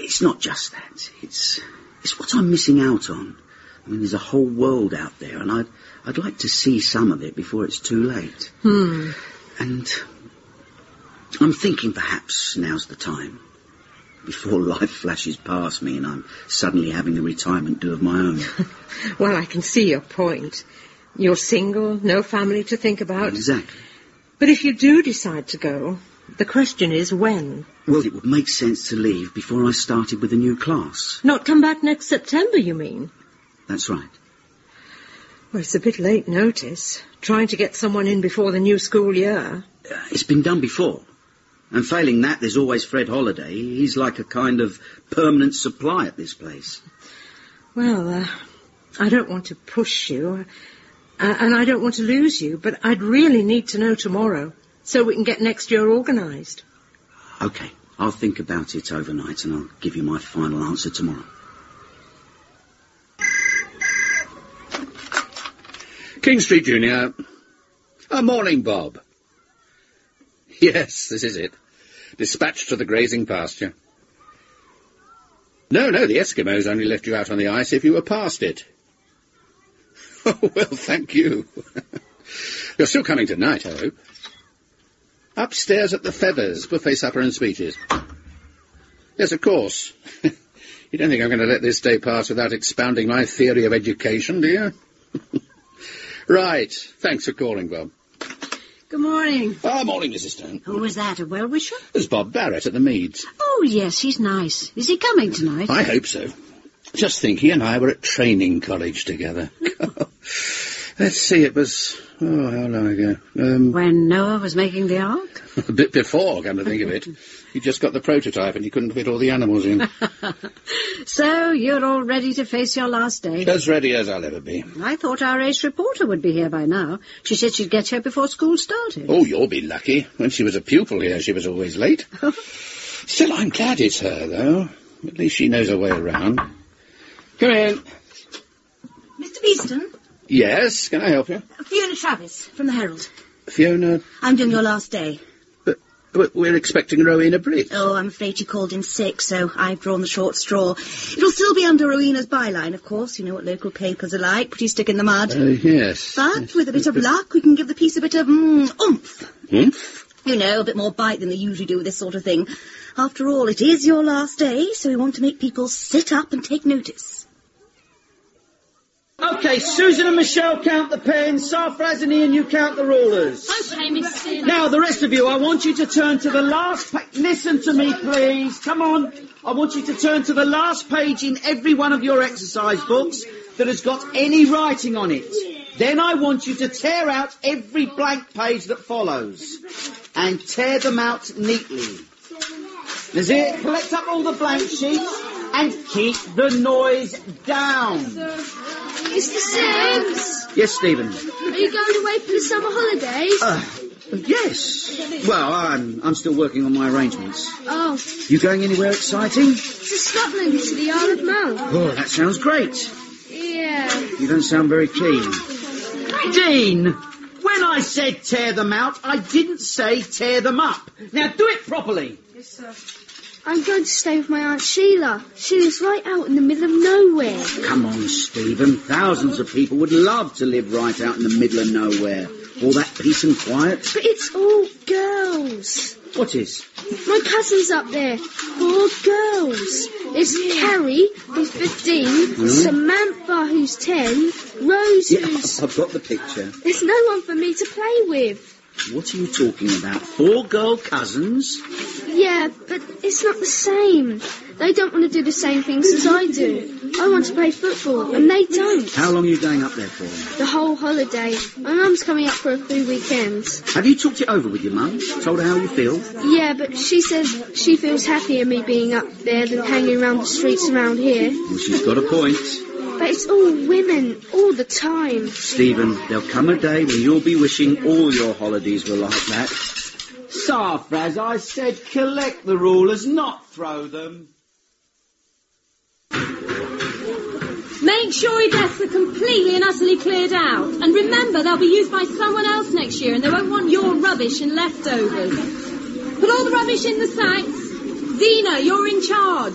it's not just that. It's what I'm missing out on. I mean, there's a whole world out there, and I'd like to see some of it before it's too late. And I'm thinking perhaps now's the time, before life flashes past me and I'm suddenly having a retirement do of my own. Well, I can see your point. You're single, no family to think about. Exactly. But if you do decide to go, the question is when? Well, it would make sense to leave before I started with a new class. Not come back next September, you mean? That's right. Well, it's a bit late notice, trying to get someone in before the new school year. It's been done before. And failing that, there's always Fred Holiday. He's like a kind of permanent supply at this place. Well, I don't want to push you, and I don't want to lose you, but I'd really need to know tomorrow, so we can get next year organised. OK, I'll think about it overnight and I'll give you my final answer tomorrow. King Street Junior. Morning, Bob. Yes, this is it. Dispatched to the grazing pasture. No, the Eskimos only left you out on the ice if you were past it. Oh, well, thank you. You're still coming tonight, I hope. Upstairs at the Feathers, buffet supper and speeches. Yes, of course. You don't think I'm going to let this day pass without expounding my theory of education, do you? Right. Thanks for calling, Bob. Good morning. Morning, Mrs. Stone. Who was that, a well-wisher? There's Bob Barrett at the Meads. Oh, yes, he's nice. Is he coming tonight? I hope so. Just think, he and I were at training college together. Let's see, it was... Oh, how long ago? When Noah was making the ark? A bit before, come to think of it. He just got the prototype and he couldn't fit all the animals in. So, you're all ready to face your last day? As ready as I'll ever be. I thought our ace reporter would be here by now. She said she'd get here before school started. Oh, you'll be lucky. When she was a pupil here, she was always late. Still, I'm glad it's her, though. At least she knows her way around. Come in. Mr. Beeston? Yes, can I help you? Fiona Travis, from the Herald. Fiona? I'm doing your last day. But we're expecting Rowena Briggs. Oh, I'm afraid she called in sick, so I've drawn the short straw. It'll still be under Rowena's byline, of course. You know what local papers are like, pretty stick in the mud. Yes. But yes. with a bit of luck, we can give the piece a bit of oomph. Oomph? You know, a bit more bite than they usually do with this sort of thing. After all, it is your last day, so we want to make people sit up and take notice. OK, Susan and Michelle count the pens, Sarfraz and Ian, you count the rulers. OK, Mr. Now, the rest of you, I want you to turn to the last page. Listen to me, please. Come on. I want you to turn to the last page in every one of your exercise books that has got any writing on it. Then I want you to tear out every blank page that follows and tear them out neatly. That's it. Collect up all the blank sheets and keep the noise down. Mr. Sims? Yes, Stephen? Are you going away for the summer holidays? Yes. Well, I'm still working on my arrangements. Oh. You going anywhere exciting? To Scotland, to the Isle of Man. Oh, that sounds great. Yeah. You don't sound very keen. Dean, when I said tear them out, I didn't say tear them up. Now do it properly. Yes, sir. I'm going to stay with my Aunt Sheila. She lives right out in the middle of nowhere. Come on, Stephen. Thousands of people would love to live right out in the middle of nowhere. All that peace and quiet. But it's all girls. What is? My cousin's up there. 4 girls. There's Carrie, who's 15, Samantha, who's 10, Rose, who's... I've got the picture. There's no one for me to play with. What are you talking about? 4 girl cousins? Yeah, but it's not the same. They don't want to do the same things as I do. I want to play football, and they don't. How long are you going up there for? The whole holiday. My mum's coming up for a few weekends. Have you talked it over with your mum? Told her how you feel? Yeah, but she says she feels happier me being up there than hanging around the streets around here. Well, she's got a point. But it's all women, all the time. Stephen, there'll come a day when you'll be wishing all your holidays were like that. Sarfraz, I said collect the rulers, not throw them. Make sure your desks are completely and utterly cleared out. And remember, they'll be used by someone else next year and they won't want your rubbish and leftovers. Put all the rubbish in the sacks. Zena, you're in charge.